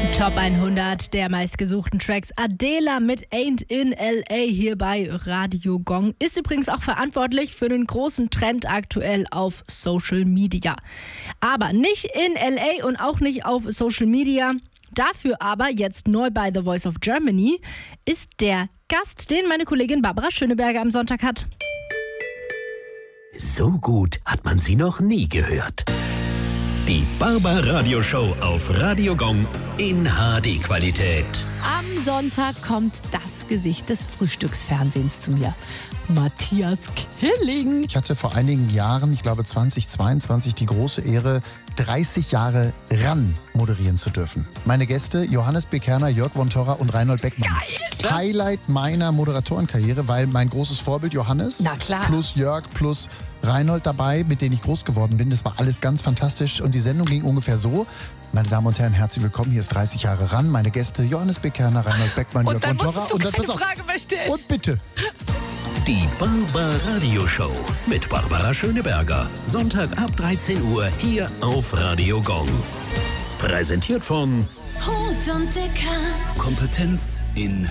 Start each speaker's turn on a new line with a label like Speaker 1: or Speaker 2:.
Speaker 1: Top 100 der meistgesuchten Tracks. Adela mit Ain't in L.A. hier bei Radio Gong. Ist übrigens auch verantwortlich für den großen Trend aktuell auf Social Media. Aber nicht in L.A. und auch nicht auf Social Media. Dafür aber jetzt neu bei The Voice of Germany ist der Gast, den meine Kollegin Barbara Schöneberger am Sonntag hat.
Speaker 2: So gut hat man sie noch nie gehört. Die Barbara-Radio-Show auf Radio Gong in HD-Qualität.
Speaker 1: Am Sonntag kommt das Gesicht des Frühstücksfernsehens zu mir. Matthias Killing.
Speaker 3: Ich hatte vor einigen Jahren, ich glaube 2022, die große Ehre, 30 Jahre RAN moderieren zu dürfen. Meine Gäste Johannes B. Kerner, Jörg von Torra und Reinhold Beckmann.
Speaker 1: Geil!
Speaker 3: Highlight meiner Moderatorenkarriere, weil mein großes Vorbild Johannes
Speaker 1: Na klar.
Speaker 3: plus Jörg plus Reinhold dabei, mit denen ich groß geworden bin. Das war alles ganz fantastisch und die Sendung ging ungefähr so. Meine Damen und Herren, herzlich willkommen. Hier ist 30 Jahre RAN. Meine Gäste Johannes B. Kerner, Reinhold Beckmann, Jörg von Torra.
Speaker 1: Und dann musst du keine Frage mehr stellen.
Speaker 3: Und bitte.
Speaker 2: Die Barbara-Radio-Show mit Barbara Schöneberger. Sonntag ab 13 Uhr hier auf Radio Gong. Präsentiert von
Speaker 4: Rot und Dicker.
Speaker 2: Kompetenz in